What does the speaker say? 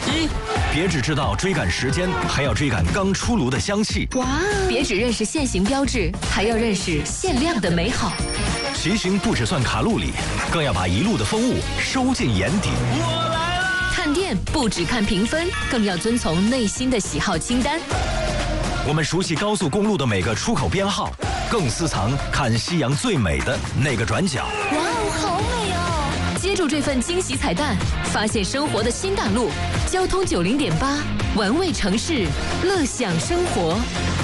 一，别只知道追赶时间，还要追赶刚出炉的香气。 哇！别只认识限行标志，还要认识限量的美好。 骑行不只算卡路里，更要把一路的风物收进眼底。 我来了！ 探店不只看评分，更要遵从内心的喜好清单。 我们熟悉高速公路的每个出口编号，更私藏看夕阳最美的那个转角。 哇哦，好美哦！接住这份惊喜彩蛋，发现生活的新大陆。交通90.8，玩味城市，乐享生活。